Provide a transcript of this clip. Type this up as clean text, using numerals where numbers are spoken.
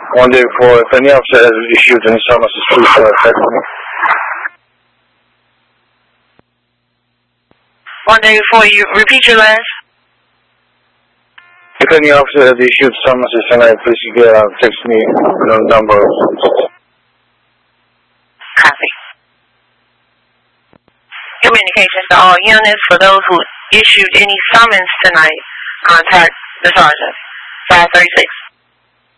1 day before, if any officer has issued any summonses, please text me. 1 day before, you repeat your last? If any officer has issued summonses tonight, please text me the number. Copy. Communications to all units. For those who issued any summons tonight, contact the sergeant. 536.